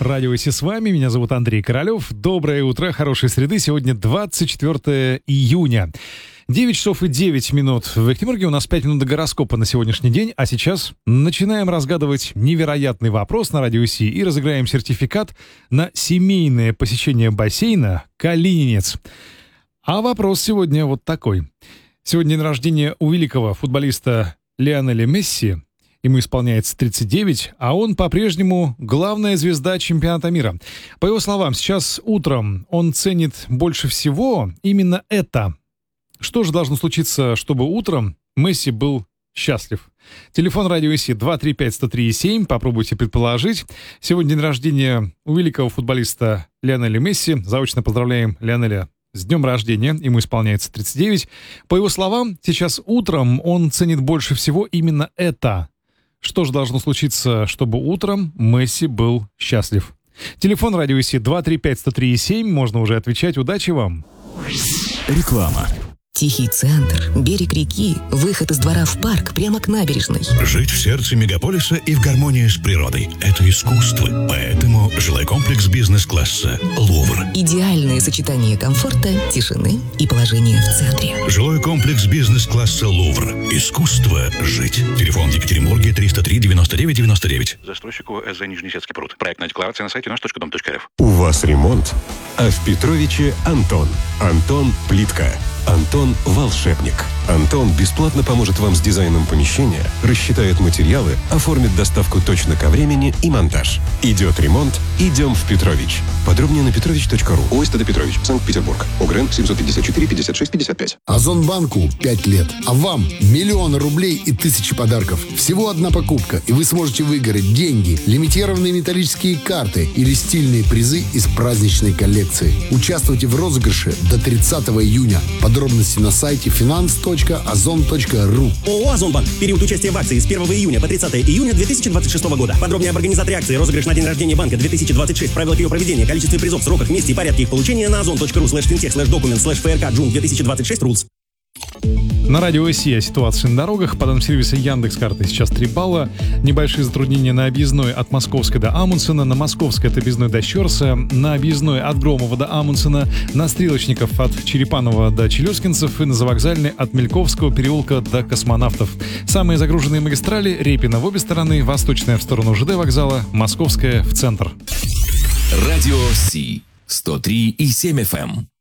Радио Си с вами. Меня зовут Андрей Королев. Доброе утро, хорошей среды. Сегодня 24 июня. 9 часов и 9 минут в Екатеринбурге. У нас 5 минут до гороскопа на сегодняшний день. А сейчас начинаем разгадывать невероятный вопрос на Радио Си и разыграем сертификат на семейное посещение бассейна «Калининец». А вопрос сегодня вот такой. Сегодня день рождения у великого футболиста Лионеля Месси. Ему исполняется 39, а он по-прежнему главная звезда чемпионата мира. По его словам, сейчас утром он ценит больше всего именно это. Что же должно случиться, чтобы утром Месси был счастлив? Телефон Радио Си 235-103-7. Попробуйте предположить. Сегодня день рождения у великого футболиста Лионеля Месси. Заочно поздравляем Лионеля с днем рождения. Ему исполняется 39. По его словам, сейчас утром он ценит больше всего именно это. Что же должно случиться, чтобы утром Месси был счастлив? Телефон Радио Си 235-103-7. Можно уже отвечать. Удачи вам! Реклама. Тихий центр, берег реки, выход из двора в парк прямо к набережной. Жить в сердце мегаполиса и в гармонии с природой – это искусство. Поэтому жилой комплекс бизнес-класса «Лувр». Идеальное сочетание комфорта, тишины и положения в центре. Жилой комплекс бизнес-класса «Лувр». Искусство жить. Телефон в Екатеринбурге 303-99-99. Застройщик ОСЗ Нижнесецкий пруд. Проектная декларация на сайте наш.дом.рф. У вас ремонт, а в Петровиче Антон. Антон Плитка. Антон волшебник. Антон бесплатно поможет вам с дизайном помещения, рассчитает материалы, оформит доставку точно ко времени и монтаж. Идет ремонт, идем в Петрович. Подробнее на petrovich.ru. ОСТД Петрович, Санкт-Петербург. УГРН 754 56 55. Озонбанку 5 лет, а вам миллионы рублей и тысячи подарков. Всего одна покупка, и вы сможете выиграть деньги, лимитированные металлические карты или стильные призы из праздничной коллекции. Участвуйте в розыгрыше до 30 июня. Подробности на сайте finance.ozon.ru. ООО «Озонбанк». Период участия в акции с 1 июня по 30 июня 2026 года. Подробнее об организации акции «Розыгрыш на день рождения банка 2026». Правила ее проведения, количестве призов, сроках, месте и порядке их получения на ozon.ru/fintech/document/frk/rules. На Радио Си о ситуации на дорогах. По данным сервиса Яндекс.Карты сейчас 3 балла. Небольшие затруднения на объездной от Московской до Амундсена, на Московской от объездной до Щерса, на объездной от Громова до Амундсена, на Стрелочников от Черепанова до Челюскинцев и на завокзальной от Мельковского переулка до Космонавтов. Самые загруженные магистрали: Репина в обе стороны, Восточная в сторону ЖД вокзала, Московская в центр. Радио Си 103,7 FM.